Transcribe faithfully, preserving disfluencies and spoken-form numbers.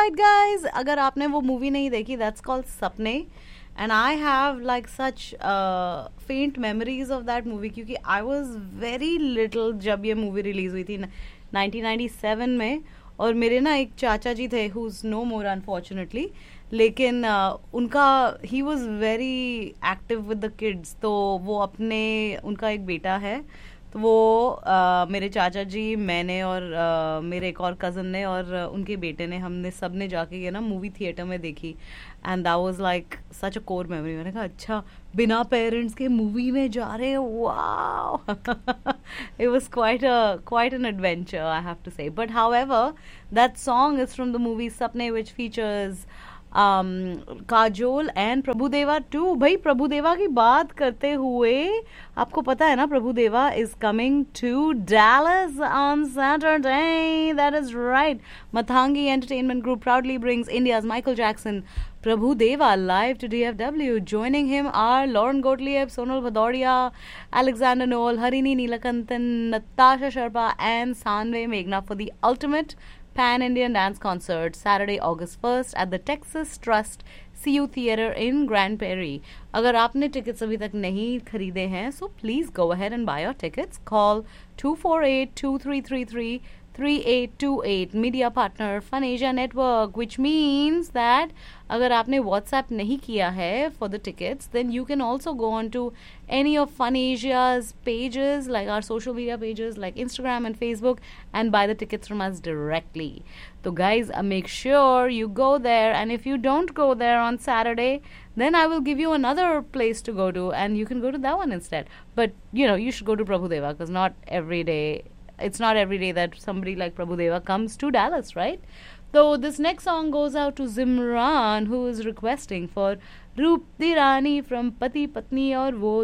right, guys. अगर आपने वो मूवी नहीं देखी, that's called सपने. And I have like such uh, faint memories of that movie क्योंकि I was very little जब ये movie release हुई थी nineteen ninety-seven में. और मेरे ना एक चाचा जी थे who's no more unfortunately. लेकिन uh, उनका he was very active with the kids. तो वो अपने उनका एक बेटा है, तो वो uh, मेरे चाचा जी, मैंने और uh, मेरे एक और कज़न ने और uh, उनके बेटे ने, हमने सब ने जाके ये ना मूवी थिएटर में देखी. And that was like such a core memory. मैंने कहा अच्छा, बिना पेरेंट्स के मूवी में जा रहे हैं, wow. It was quite a quite an adventure, I have to से. But however, that song is from the movie सपने, which features um, Kajol and Prabhudeva to. भाई प्रभुदेवा की बात करते हुए, आपको पता है ना Prabhudeva is coming to Dallas on Saturday. That is right. Mathangi Entertainment Group proudly brings India's Michael Jackson Prabhudeva live to D F W. Joining him are Lauren Gottlieb, Sonal Bhadoria, Alexander Noel, Harini Neelakantan, Natasha Sharma and Sanve Meghna for the ultimate Pan-Indian dance concert Saturday, August first at the Texas Trust C U Theater in Grand Prairie. अगर आपने tickets अभी तक नहीं खरीदे हैं, so please go ahead and buy your tickets. Call two four eight, two three three three, three eight two eight. Media partner Fun Asia Network, which means that अगर आपने WhatsApp नहीं किया है for the tickets, then you can also go on to any of Fun Asia's pages, like our social media pages like Instagram and Facebook, and buy the tickets from us directly. So guys, uh, make sure you go there, and if you don't go there on Saturday, then I will give you another place to go to, and you can go to that one instead. But, you know, you should go to Prabhudeva, because not every day, it's not every day that somebody like Prabhudeva comes to Dallas, right? So this next song goes out to Zimran, who is requesting for Roop Di Rani from Pati Patni Aur Wo